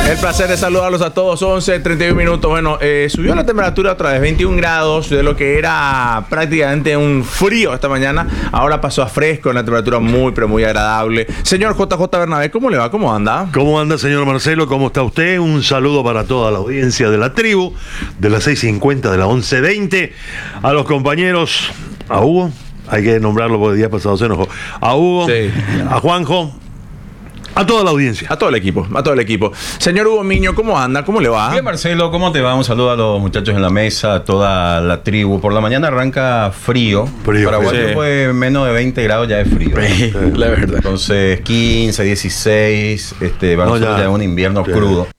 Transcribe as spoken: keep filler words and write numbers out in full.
El placer de saludarlos a todos. once, treinta y uno minutos. Bueno, eh, subió la temperatura otra vez, veintiún grados, de lo que era prácticamente un frío esta mañana. Ahora pasó a fresco, una temperatura muy, pero muy agradable. Señor J J Bernabé, ¿cómo le va? ¿Cómo anda? ¿Cómo anda, señor Marcelo? ¿Cómo está usted? Un saludo para toda la audiencia de la tribu, de las seis cincuenta, de la once veinte. A los compañeros, a Hugo, hay que nombrarlo porque el día pasado se enojó. A Hugo, sí. A Juanjo. A toda la audiencia. A todo el equipo, a todo el equipo. Señor Hugo Miño, ¿cómo anda? ¿Cómo le va? Bien, Marcelo, ¿cómo te va? Un saludo a los muchachos en la mesa, a toda la tribu. Por la mañana arranca frío. Frío. Paraguay Sí. Pues menos de veinte grados ya es frío. Sí, la verdad. Entonces, quince, dieciséis, este, va a No, ser ya. ya un invierno Sí. crudo.